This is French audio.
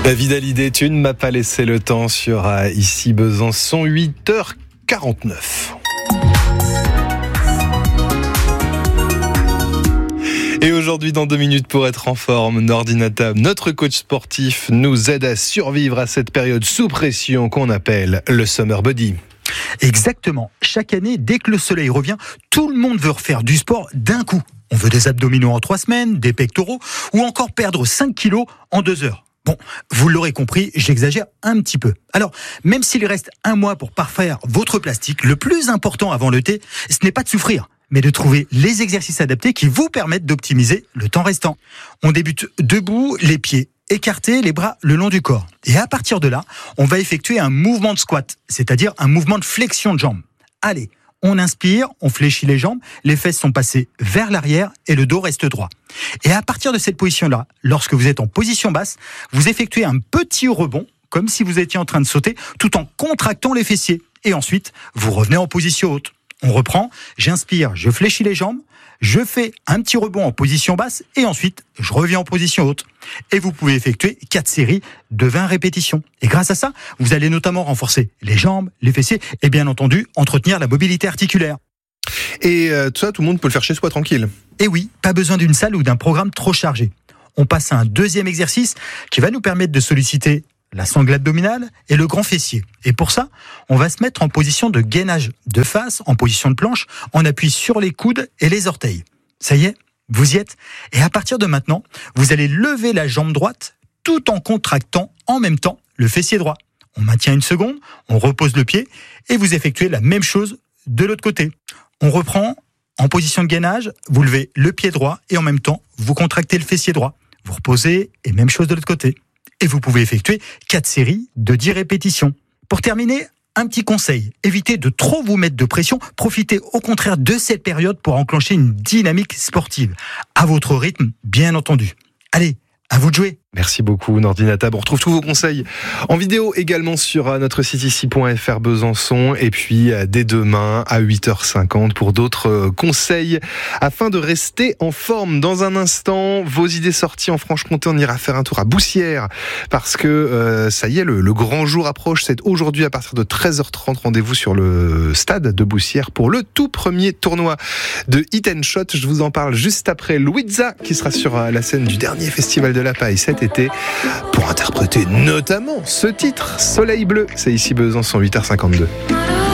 David Hallyday, tu ne m'as pas laissé le temps sur Ici Besançon, 8h49. Et aujourd'hui, dans 2 minutes pour être en forme, Nordinata, notre coach sportif, nous aide à survivre à cette période sous pression qu'on appelle le Summer Body. Exactement. Chaque année, dès que le soleil revient, tout le monde veut refaire du sport d'un coup. On veut des abdominaux en 3 semaines, des pectoraux, ou encore perdre 5 kilos en 2 heures. Bon, vous l'aurez compris, j'exagère un petit peu. Alors, même s'il reste 1 mois pour parfaire votre plastique, le plus important avant l'été, ce n'est pas de souffrir, mais de trouver les exercices adaptés qui vous permettent d'optimiser le temps restant. On débute debout, les pieds écartés, les bras le long du corps. Et à partir de là, on va effectuer un mouvement de squat, c'est-à-dire un mouvement de flexion de jambes. Allez, on inspire, on fléchit les jambes, les fesses sont passées vers l'arrière et le dos reste droit. Et à partir de cette position-là, lorsque vous êtes en position basse, vous effectuez un petit rebond, comme si vous étiez en train de sauter, tout en contractant les fessiers. Et ensuite, vous revenez en position haute. On reprend, j'inspire, je fléchis les jambes, je fais un petit rebond en position basse et ensuite, je reviens en position haute. Et vous pouvez effectuer 4 séries de 20 répétitions. Et grâce à ça, vous allez notamment renforcer les jambes, les fessiers et bien entendu, entretenir la mobilité articulaire. Et ça, tout le monde peut le faire chez soi tranquille. Et oui, pas besoin d'une salle ou d'un programme trop chargé. On passe à un deuxième exercice qui va nous permettre de solliciter la sangle abdominale et le grand fessier. Et pour ça, on va se mettre en position de gainage de face, en position de planche, en appui sur les coudes et les orteils. Ça y est, vous y êtes. Et à partir de maintenant, vous allez lever la jambe droite tout en contractant en même temps le fessier droit. On maintient 1 seconde, on repose le pied et vous effectuez la même chose de l'autre côté. On reprend en position de gainage, vous levez le pied droit et en même temps, vous contractez le fessier droit. Vous reposez et même chose de l'autre côté. Et vous pouvez effectuer 4 séries de 10 répétitions. Pour terminer, un petit conseil. Évitez de trop vous mettre de pression. Profitez au contraire de cette période pour enclencher une dynamique sportive. À votre rythme, bien entendu. Allez, à vous de jouer. Merci beaucoup Nordinata. On retrouve tous vos conseils en vidéo également sur notre site ici.fr Besançon et puis dès demain à 8h50 pour d'autres conseils afin de rester en forme. Dans un instant, vos idées sorties en Franche-Comté, on ira faire un tour à Boussières parce que ça y est, le grand jour approche. C'est aujourd'hui à partir de 13h30. Rendez-vous sur le stade de Boussières pour le tout premier tournoi de Hit and Shot. Je vous en parle juste après Louisa qui sera sur la scène du dernier festival de la Paille cet été pour interpréter notamment ce titre Soleil Bleu. C'est ici Besançon, 8h52.